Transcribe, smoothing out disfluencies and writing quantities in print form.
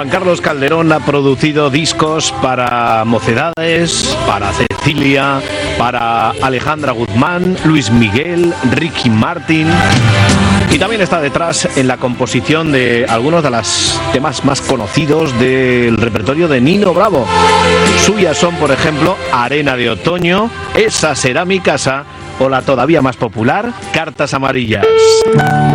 Juan Carlos Calderón ha producido discos para Mocedades, para Cecilia, para Alejandra Guzmán, Luis Miguel, Ricky Martin, y también está detrás en la composición de algunos de los temas más conocidos del repertorio de Nino Bravo. Suyas son, por ejemplo, Arena de Otoño, Esa será mi casa, o la todavía más popular, Cartas Amarillas.